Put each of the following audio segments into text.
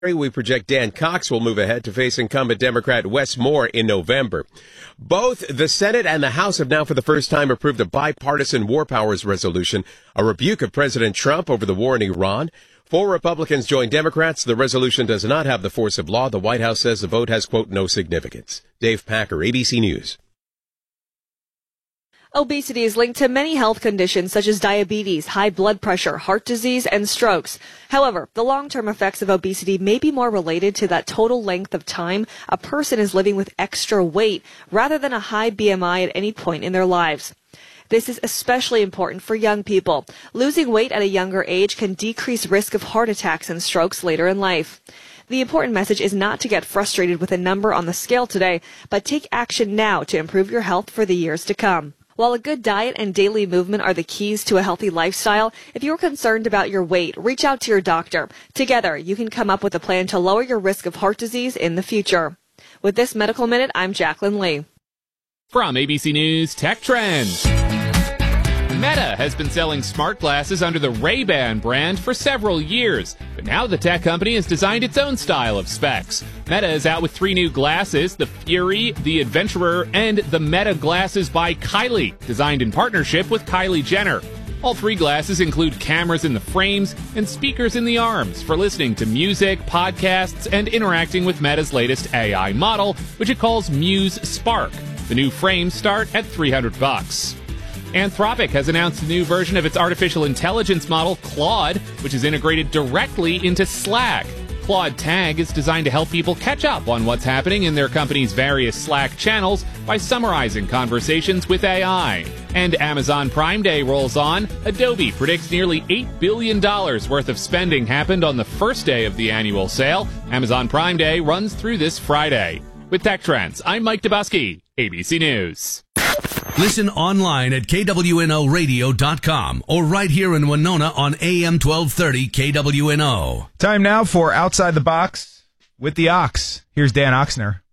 We project Dan Cox will move ahead to face incumbent Democrat Wes Moore in November. Both the Senate and the House have now for the first time approved a bipartisan war powers resolution, a rebuke of President Trump over the war in Iran. 4 Republicans join Democrats. The resolution does not have the force of law. The White House says the vote has, quote, no significance. Dave Packer, ABC News. Obesity is linked to many health conditions such as diabetes, high blood pressure, heart disease, and strokes. However, the long-term effects of obesity may be more related to that total length of time a person is living with extra weight rather than a high BMI at any point in their lives. This is especially important for young people. Losing weight at a younger age can decrease risk of heart attacks and strokes later in life. The important message is not to get frustrated with a number on the scale today, but take action now to improve your health for the years to come. While a good diet and daily movement are the keys to a healthy lifestyle, if you're concerned about your weight, reach out to your doctor. Together, you can come up with a plan to lower your risk of heart disease in the future. With this Medical Minute, I'm Jacqueline Lee. From ABC News Tech Trends. Meta has been selling smart glasses under the Ray-Ban brand for several years, but now the tech company has designed its own style of specs. Meta is out with 3 new glasses, the Fury, the Adventurer, and the Meta Glasses by Kylie, designed in partnership with Kylie Jenner. All 3 glasses include cameras in the frames and speakers in the arms for listening to music, podcasts, and interacting with Meta's latest AI model, which it calls Muse Spark. The new frames start at $300. Anthropic has announced a new version of its artificial intelligence model, Claude, which is integrated directly into Slack. Claude Tag is designed to help people catch up on what's happening in their company's various Slack channels by summarizing conversations with AI. And Amazon Prime Day rolls on. Adobe predicts nearly $8 billion worth of spending happened on the first day of the annual sale. Amazon Prime Day runs through this Friday. With Tech Trends, I'm Mike Dubusky, ABC News. Listen online at KWNOradio.com or right here in Winona on AM 1230 KWNO. Time now for Outside the Box with the Ox. Here's Dan Oxner.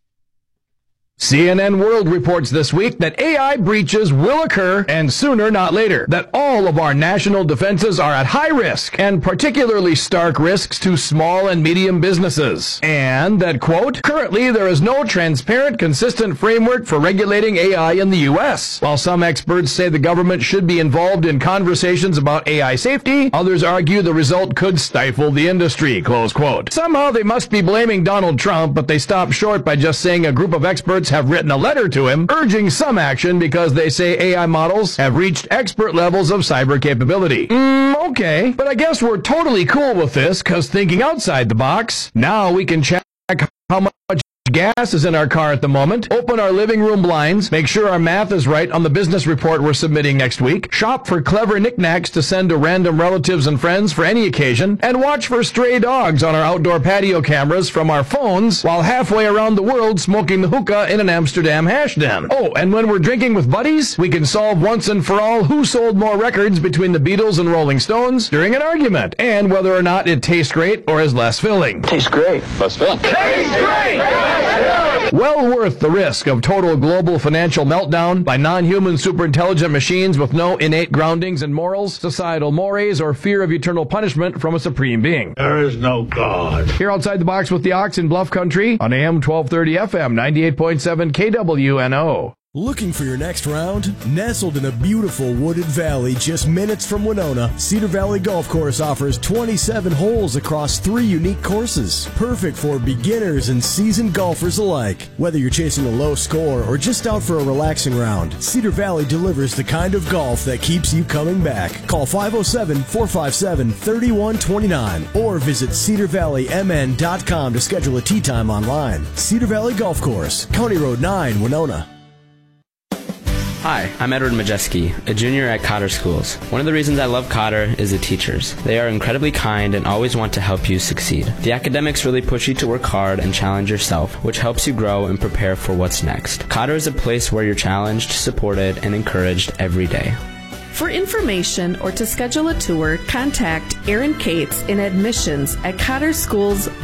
CNN World reports this week that AI breaches will occur, and sooner, not later. That all of our national defenses are at high risk, and particularly stark risks to small and medium businesses. And that, quote, currently there is no transparent, consistent framework for regulating AI in the U.S. While some experts say the government should be involved in conversations about AI safety, others argue the result could stifle the industry, close quote. Somehow they must be blaming Donald Trump, but they stop short by just saying a group of experts have written a letter to him urging some action because they say AI models have reached expert levels of cyber capability. Okay, but I guess we're totally cool with this because thinking outside the box, now we can check how much gas is in our car at the moment, open our living room blinds, make sure our math is right on the business report we're submitting next week, shop for clever knickknacks to send to random relatives and friends for any occasion, and watch for stray dogs on our outdoor patio cameras from our phones while halfway around the world smoking the hookah in an Amsterdam hash den. Oh, and when we're drinking with buddies, we can solve once and for all who sold more records between the Beatles and Rolling Stones during an argument, and whether or not it tastes great or is less filling. Tastes great. Less filling. Tastes great! Well worth the risk of total global financial meltdown by non-human superintelligent machines with no innate groundings in morals, societal mores, or fear of eternal punishment from a supreme being. There is no God. Here outside the box with the Ox in Bluff Country on AM 1230 FM 98.7 KWNO. Looking for your next round? Nestled in a beautiful wooded valley just minutes from Winona, Cedar Valley Golf Course offers 27 holes across 3 unique courses. Perfect for beginners and seasoned golfers alike. Whether you're chasing a low score or just out for a relaxing round, Cedar Valley delivers the kind of golf that keeps you coming back. Call 507-457-3129 or visit cedarvalleymn.com to schedule a tee time online. Cedar Valley Golf Course, County Road 9, Winona. Hi, I'm Edward Majeski, a junior at Cotter Schools. One of the reasons I love Cotter is the teachers. They are incredibly kind and always want to help you succeed. The academics really push you to work hard and challenge yourself, which helps you grow and prepare for what's next. Cotter is a place where you're challenged, supported, and encouraged every day. For information or to schedule a tour, contact Aaron Cates in admissions at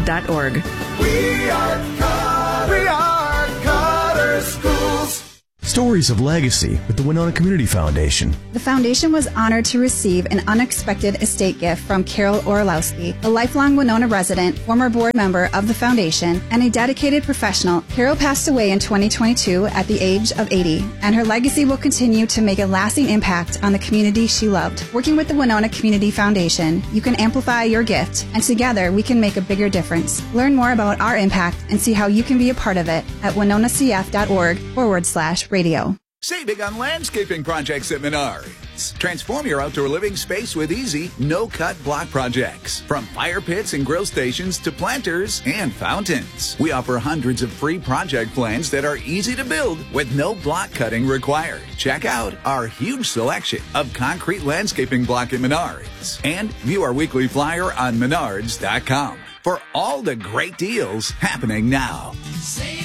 cotterschools.org. We are Cotter Schools. Stories of Legacy with the Winona Community Foundation. The foundation was honored to receive an unexpected estate gift from Carol Orlowski, a lifelong Winona resident, former board member of the foundation, and a dedicated professional. Carol passed away in 2022 at the age of 80, and her legacy will continue to make a lasting impact on the community she loved. Working with the Winona Community Foundation, you can amplify your gift, and together we can make a bigger difference. Learn more about our impact and see how you can be a part of it at winonacf.org/radio. Save big on landscaping projects at Menards. Transform your outdoor living space with easy, no-cut block projects. From fire pits and grill stations to planters and fountains. We offer hundreds of free project plans that are easy to build with no block cutting required. Check out our huge selection of concrete landscaping block at Menards. And view our weekly flyer on menards.com for all the great deals happening now.